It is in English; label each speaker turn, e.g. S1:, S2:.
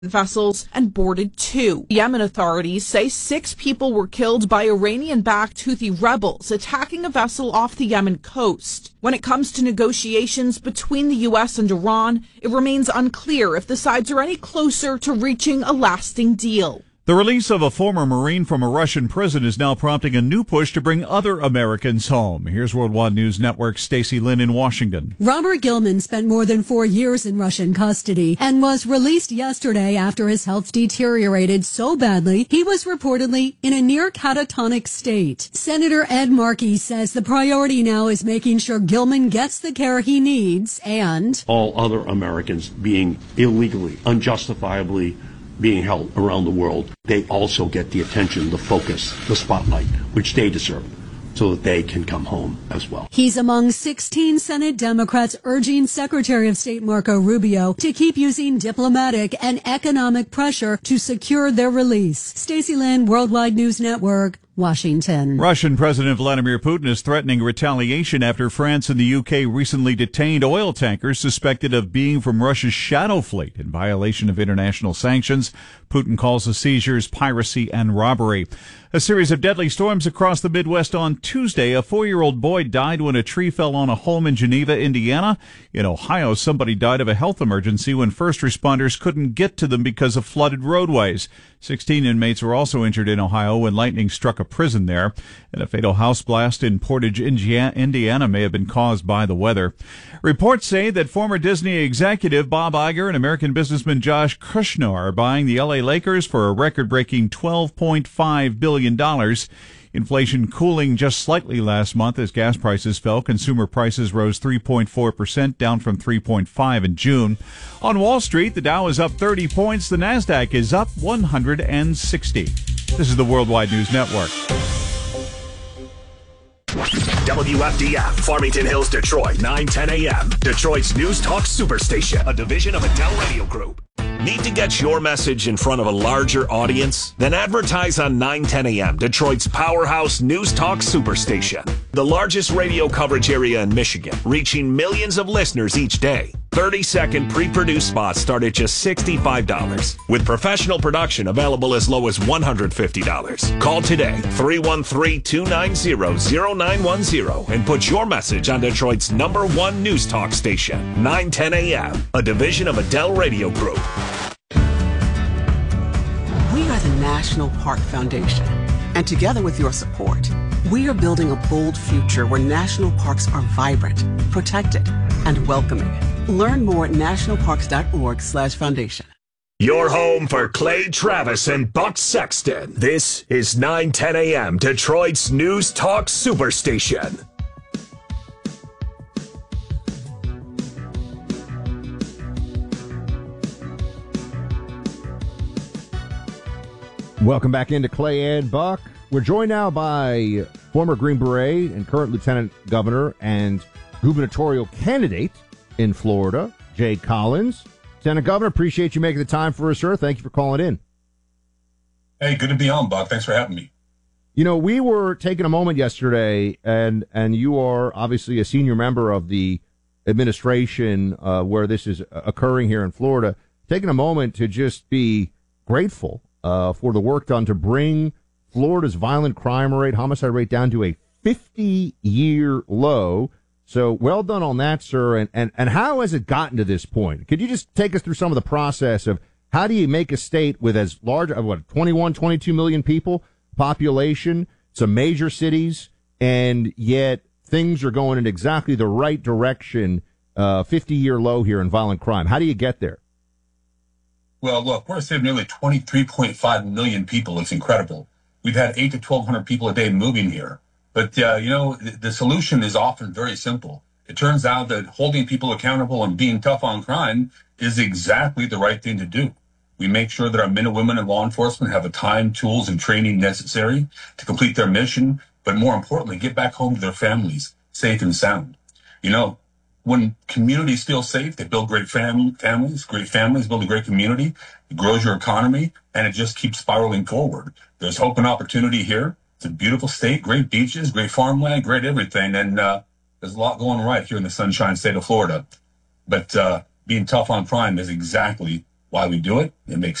S1: vessels and boarded 2. Yemen authorities say 6 people were killed by Iranian-backed Houthi rebels attacking a vessel off the Yemen coast. When it comes to negotiations between the U.S. and Iran, it remains unclear if the sides are any closer to reaching a lasting deal.
S2: The release of a former Marine from a Russian prison is now prompting a new push to bring other Americans home. Here's Worldwide News Network's Stacey Lynn in Washington.
S3: Robert Gilman spent more than 4 years in Russian custody and was released yesterday after his health deteriorated so badly he was reportedly in a near catatonic state. Senator Ed Markey says the priority now is making sure Gilman gets the care he needs and
S4: all other Americans being illegally, unjustifiably being held around the world, they also get the attention, the focus, the spotlight, which they deserve, so that they can come home as well.
S3: He's among 16 Senate Democrats urging Secretary of State Marco Rubio to keep using diplomatic and economic pressure to secure their release. Stacey Lynn, Worldwide News Network, Washington.
S2: Russian President Vladimir Putin is threatening retaliation after France and the UK recently detained oil tankers suspected of being from Russia's shadow fleet in violation of international sanctions. Putin calls the seizures piracy and robbery. A series of deadly storms across the Midwest on Tuesday. A 4-year-old boy died when a tree fell on a home in Geneva, Indiana. In Ohio, somebody died of a health emergency when first responders couldn't get to them because of flooded roadways. 16 inmates were also injured in Ohio when lightning struck a prison there. And a fatal house blast in Portage, Indiana may have been caused by the weather. Reports say that former Disney executive Bob Iger and American businessman Josh Kushner are buying the LA Lakers for a record-breaking $12.5 billion. Inflation cooling just slightly last month as gas prices fell. Consumer prices rose 3.4%, down from 3.5% in June. On Wall Street, the Dow is up 30 points. The Nasdaq is up 160. This is the Worldwide News Network.
S5: WFDF, Farmington Hills, Detroit, 9:10 a.m. Detroit's News Talk Superstation, a division of Adele Radio Group. Need to get your message in front of a larger audience? Then advertise on 9:10 a.m., Detroit's powerhouse News Talk Superstation. The largest radio coverage area in Michigan, reaching millions of listeners each day. 30-second pre-produced spots start at just $65, with professional production available as low as $150. Call today, 313-290-0910, and put your message on Detroit's #1 News Talk station, 9:10 a.m., a division of Adele Radio Group.
S6: We are the National Park Foundation, and together with your support, we are building a bold future where national parks are vibrant, protected, and welcoming. Learn more at nationalparks.org/foundation.
S5: Your home for Clay Travis and Buck Sexton. This is 9:10 a.m., Detroit's News Talk Superstation.
S7: Welcome back into Clay and Buck. We're joined now by former Green Beret and current Lieutenant Governor and gubernatorial candidate in Florida, Jay Collins. Lieutenant Governor, appreciate you making the time for us, sir. Thank you for calling in.
S8: Hey, good to be on, Buck. Thanks for having me.
S7: You know, we were taking a moment yesterday, and you are obviously a senior member of the administration where this is occurring here in Florida, taking a moment to just be grateful for the work done to bring Florida's violent crime rate, homicide rate down to a 50-year low. So well done on that, sir. And how has it gotten to this point? Could you just take us through some of the process of how do you make a state with as large, 21, 22 million people population, some major cities, and yet things are going in exactly the right direction, 50-year low here in violent crime. How do you get there?
S8: Well, look, we're a city of nearly 23.5 million people. It's incredible. We've had 800 to 1,200 people a day moving here. But, the solution is often very simple. It turns out that holding people accountable and being tough on crime is exactly the right thing to do. We make sure that our men and women in law enforcement have the time, tools, and training necessary to complete their mission, but more importantly, get back home to their families, safe and sound. You know, when communities feel safe, they build great families. Great families build a great community. It grows your economy, and it just keeps spiraling forward. There's hope and opportunity here. It's a beautiful state, great beaches, great farmland, great everything. And there's a lot going right here in the sunshine state of Florida. But being tough on crime is exactly Why we do it? It makes